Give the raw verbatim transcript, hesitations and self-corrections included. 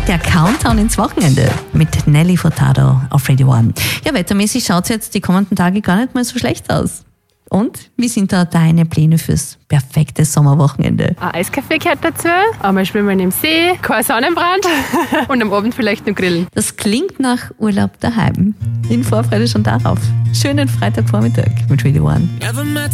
Der Countdown ins Wochenende mit Nelly Furtado auf Radio One. Ja, wettermäßig schaut es jetzt die kommenden Tage gar nicht mal so schlecht aus. Und wie sind da deine Pläne fürs perfekte Sommerwochenende? Ein Eiskaffee gehört dazu, einmal schwimmen wir im See, kein Sonnenbrand und am Abend vielleicht noch grillen. Das klingt nach Urlaub daheim. In Vorfreude schon darauf. Schönen Freitagvormittag mit Radio One.